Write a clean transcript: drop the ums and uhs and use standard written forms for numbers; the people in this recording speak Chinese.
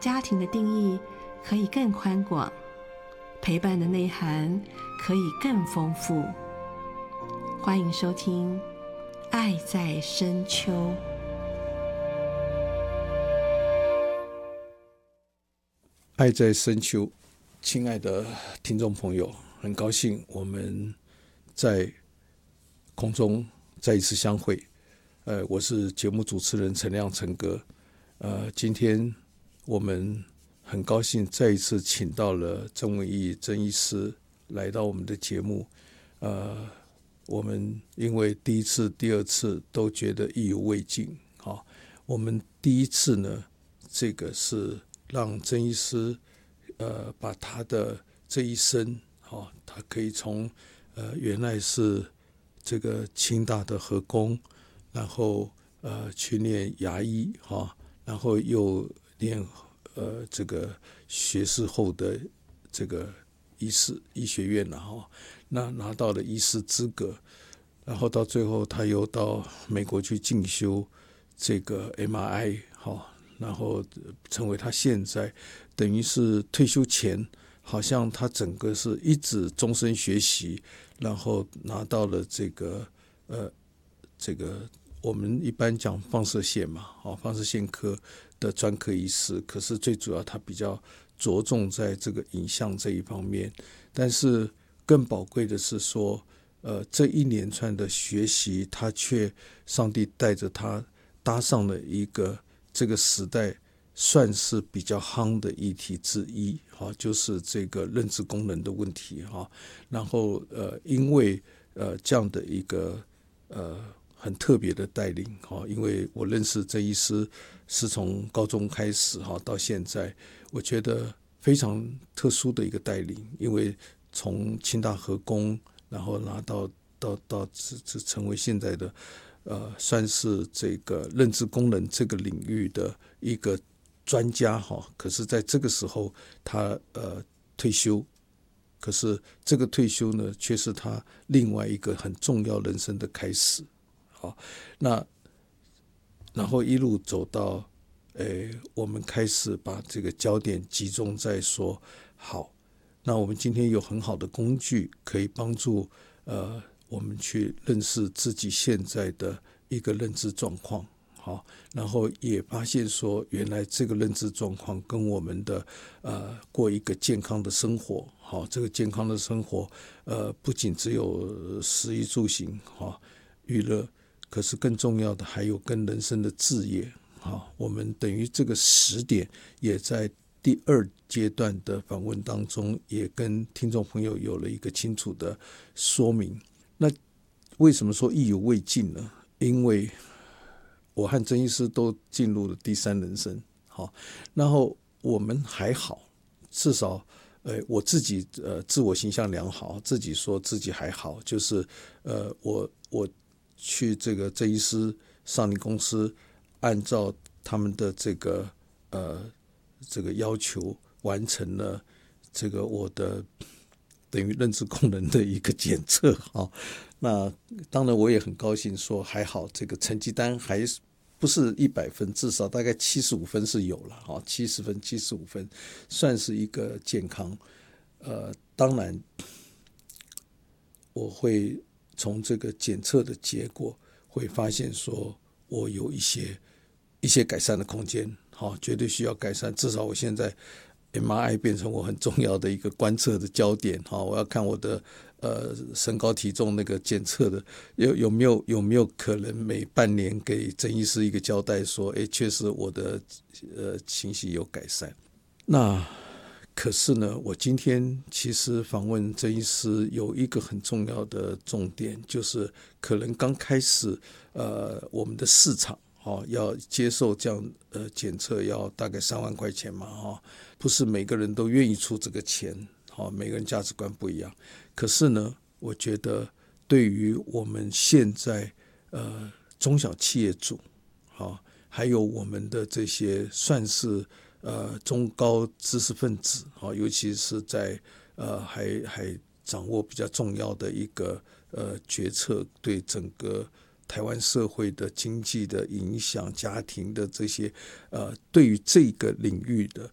家庭的定义可以更宽广，陪伴的内涵可以更丰富。欢迎收听《爱在深秋》。 爱在深秋，亲爱的听众朋友，很高兴我们在空中再一次相会。我是节目主持人陈亮陈哥。今天我们很高兴再一次请到了曾文义曾医师来到我们的节目。我们因为第一次、第二次都觉得意犹未尽。我们第一次呢，这个是让曾医师把他的这一生，他可以从原来是这个清大的核工，然后去念牙医，然后又念这个学士后的这个医学院了，那拿到了医师资格，然后到最后他又到美国去进修这个 MRI， 然后成为他现在等于是退休前，好像他整个是一直终身学习，然后拿到了这个我们一般讲放射线嘛，放射线科的专科医师，可是最主要他比较着重在这个影像这一方面。但是更宝贵的是说，这一连串的学习，他却上帝带着他搭上了一个这个时代算是比较夯的议题之一，就是这个认知功能的问题。然后因为这样的一个很特别的带领，因为我认识曾医师是从高中开始到现在，我觉得非常特殊的一个带领，因为从清大核工，然后拿到成为现在的算是这个认知功能这个领域的一个专家，可是在这个时候他退休，可是这个退休呢，却是他另外一个很重要人生的开始。那然后一路走到我们开始把这个焦点集中在说，好，那我们今天有很好的工具可以帮助我们去认识自己现在的一个认知状况，然后也发现说，原来这个认知状况跟我们的过一个健康的生活，这个健康的生活不仅只有食衣住行娱乐，可是更重要的还有跟人生的志业。我们等于这个10点也在第2阶段的访问当中，也跟听众朋友有了一个清楚的说明。那为什么说意犹未尽呢？因为我和曾医师都进入了第3人生，然后我们还好，至少我自己自我形象良好，自己说自己还好，就是我去这个曾医师上你公司，按照他们的这个要求完成了这个我的等于认知功能的一个检测。那当然我也很高兴说还好，这个成绩单还不是100分，至少大概75分是有了，70分75分算是一个健康。当然我会从这个检测的结果会发现说我有一些改善的空间，绝对需要改善。至少我现在 MRI 变成我很重要的一个观测的焦点，我要看我的身高体重那个检测的有没有可能每半年给曾医师一个交代说，确实我的情形有改善。那可是呢，我今天其实访问曾医师有一个很重要的重点，就是可能刚开始我们的市场要接受这样检测要大概3万块钱嘛，不是每个人都愿意出这个钱，每个人价值观不一样。可是呢，我觉得对于我们现在中小企业主，还有我们的这些算是中高知识分子，尤其是在还掌握比较重要的一个决策，对整个台湾社会的经济的影响、家庭的这些对于这个领域的